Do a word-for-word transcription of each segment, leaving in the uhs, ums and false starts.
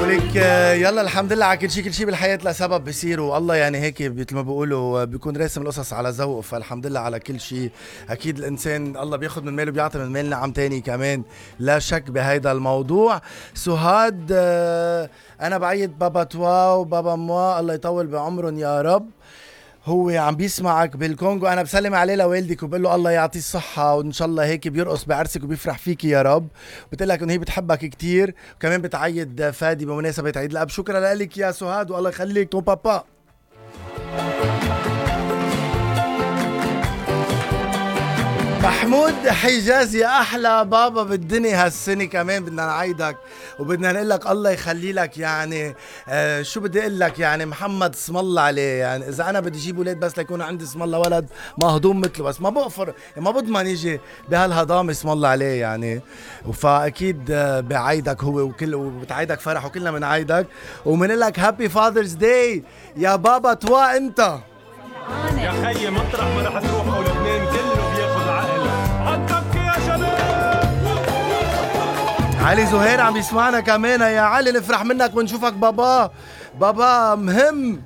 ولك يلا الحمد لله على كل شيء، كل شيء بالحياة لسبب بصير، والله يعني هيك مثل ما بيقولوا بيكون راسم القصص على ذوق، فالحمد لله على كل شيء. أكيد الإنسان الله بياخد من ماله بيعطي من مال نعم تاني كمان، لا شك بهيدا الموضوع. سهاد أنا بعيد بابا توا وبابا موا الله يطول بعمرهم يا رب، هو عم بيسمعك بالكونغو، انا بسلم عليه لوالدك وبقول له الله يعطيه الصحة وان شاء الله هيك بيرقص بعرسك وبيفرح فيك يا رب. بتقول لك انه هي بتحبك كتير، وكمان بتعيد فادي بمناسبة عيد الاب. شكرا لك يا سهاد والله يخليك تو بابا. محمود حجازي يا احلى بابا بالدنيا هالسنه، كمان بدنا نعيدك وبدنا نقول لك الله يخلي لك يعني آه شو بدي اقول لك يعني محمد اسم الله عليه، يعني اذا انا بدي اجيب اولاد بس ليكون عندي اسم الله ولد مهضوم مثله، بس ما بقفر ما بضمن يجي بهالهضام اسم الله عليه يعني. فاكيد آه بعيدك هو وكل وبتعيدك فرح وكلنا بنعيدك وبنقول لك هابي فاذرز داي يا بابا توا. انت يا خيي مطرح ما رح تروحوا لبنان كله بياخذ عقل عالدك يا شباب. علي زهير عم يسمعنا كمان، يا علي نفرح منك ونشوفك بابا، بابا مهم.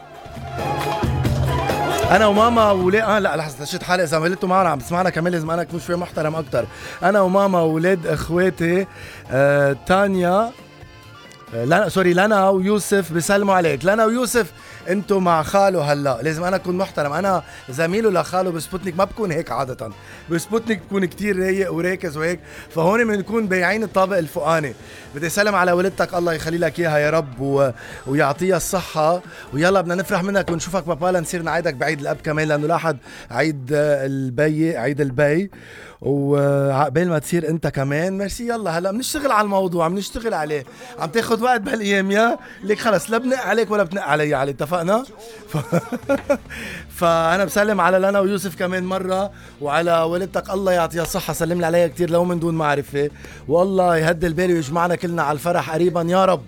انا وماما وولاد اه لا لحظه شفت حالي اذا ولدتوا معنا عم تسمعنا كمان لازم انا اكون شوي محترم اكثر. انا وماما وولاد اخواتي آه تانيا لا سوري لنا ويوسف بيسلموا عليك. لنا ويوسف انتو مع خاله هلا، لازم انا اكون محترم، انا زميله لخاله بسبوتنيك، ما بكون هيك عاده، بسبوتنيك بكون كتير رايق وراكز وهيك، فهون بنكون بايعين الطابق الفوقاني. بدي اسلم على ولدتك الله يخلي لك اياها يا رب و... ويعطيها الصحه، ويلا بدنا نفرح منك ونشوفك بابا لنصير نعيدك بعيد الاب كمان، لانه لاحد عيد البي عيد البي وعقبال ما تصير انت كمان. ميرسي يلا هلا بنشتغل على الموضوع، عم نشتغل عليه، عم تاخد وقت بهالايام يا ليك خلص لا بنق عليك ولا بتنق علي علي اتفقنا. ف... فانا بسلم على لنا ويوسف كمان مره، وعلى والدتك الله يعطيها الصحه، سلم لي عليها كثير لو من دون معرفه، والله يهدي البال ويجمعنا كلنا على الفرح قريبا يا رب.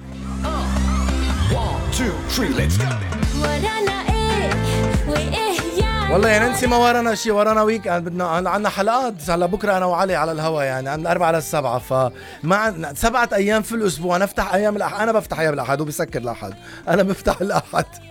والله يا ننسي ما ورانا شيء، ورانا ويك بدنا عندنا حلقات هلا بكره انا وعلي على الهوا، يعني عندنا أربعة للسبعة، فمع سبعة أيام في الأسبوع نفتح أيام الأحد، أنا بفتح أيام الأحد وبسكر الأحد، أنا بفتح الأحد.